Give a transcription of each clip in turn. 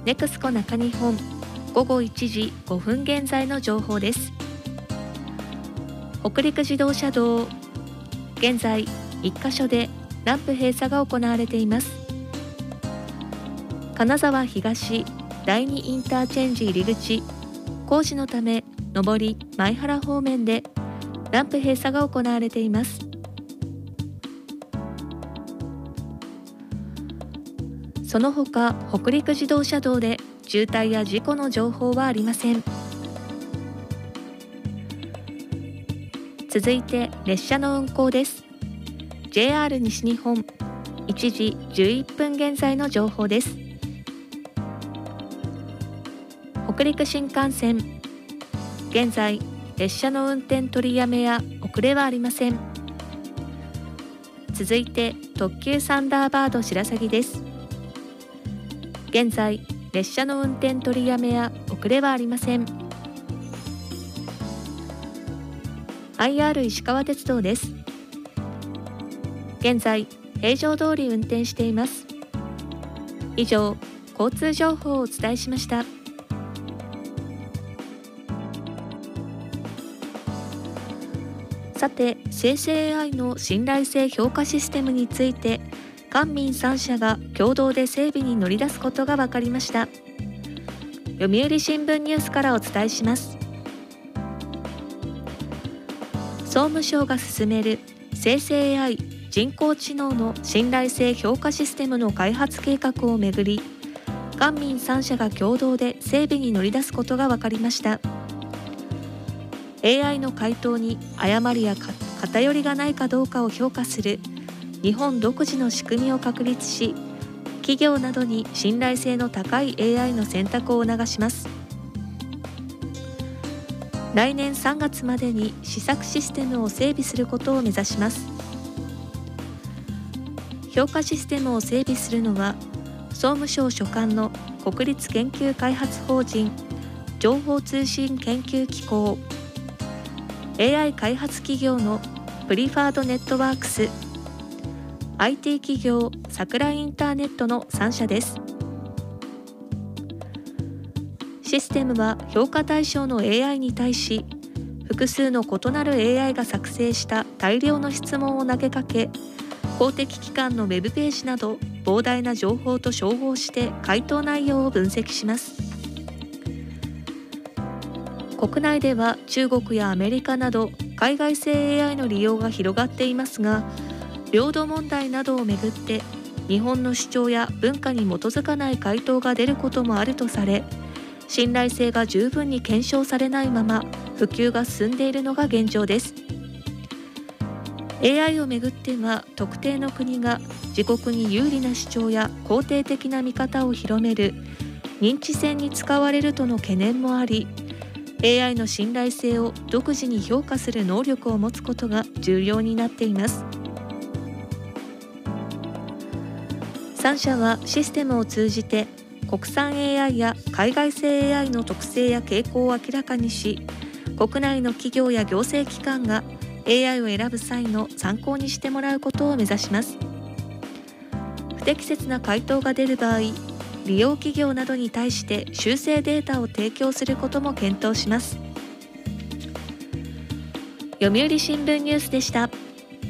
ネクスコ中日本午後1時5分現在の情報です。北陸自動車道、現在1カ所でランプ閉鎖が行われています。金沢東第2インターチェンジ入り口、工事のため上り前原方面でランプ閉鎖が行われています。その他、北陸自動車道で渋滞や事故の情報はありません。続いて列車の運行です。 JR 西日本1時11分現在の情報です。北陸新幹線、現在列車の運転取りやめや遅れはありません。続いて特急サンダーバード白鷺です。現在列車の運転取りやめや遅れはありません。 IR 石川鉄道です。現在平常通り運転しています。以上、交通情報をお伝えしました。さて、生成 AI の信頼性評価システムについて官民3社が共同で整備に乗り出すことが分かりました。読売新聞ニュースからお伝えします。総務省が進める生成 AI 人工知能の信頼性評価システムの開発計画をめぐり、官民3社が共同で整備に乗り出すことが分かりました。 AI の回答に誤りや偏りがないかどうかを評価する日本独自の仕組みを確立し、企業などに信頼性の高い AI の選択を促します。来年3月までに試作システムを整備することを目指します。評価システムを整備するのは、総務省所管の国立研究開発法人情報通信研究機構、AI 開発企業のプリファードネットワークス、IT 企業桜インターネットの3社です。システムは評価対象の AI に対し、複数の異なる AI が作成した大量の質問を投げかけ、公的機関のウェブページなど膨大な情報と照合して回答内容を分析します。国内では中国やアメリカなど海外製 AI の利用が広がっていますが、領土問題などをめぐって日本の主張や文化に基づかない回答が出ることもあるとされ、信頼性が十分に検証されないまま普及が進んでいるのが現状です。 AI をめぐっては、特定の国が自国に有利な主張や肯定的な見方を広める認知戦に使われるとの懸念もあり、 AI の信頼性を独自に評価する能力を持つことが重要になっています。3社はシステムを通じて国産 AI や海外製 AI の特性や傾向を明らかにし、国内の企業や行政機関が AI を選ぶ際の参考にしてもらうことを目指します。不適切な回答が出る場合、利用企業などに対して修正データを提供することも検討します。読売新聞ニュースでした。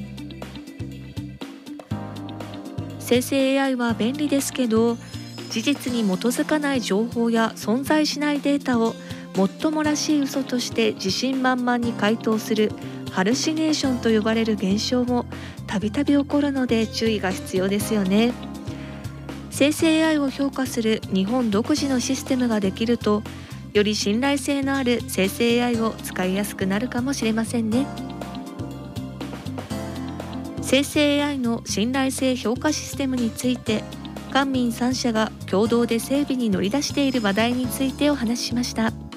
生成 AI は便利ですけど、事実に基づかない情報や存在しないデータをもっともらしい嘘として自信満々に回答するハルシネーションと呼ばれる現象もたびたび起こるので注意が必要ですよね。生成 AI を評価する日本独自のシステムができると、より信頼性のある生成 AI を使いやすくなるかもしれませんね。生成 AI の信頼性評価システムについて、官民3社が共同で整備に乗り出している話題についてお話ししました。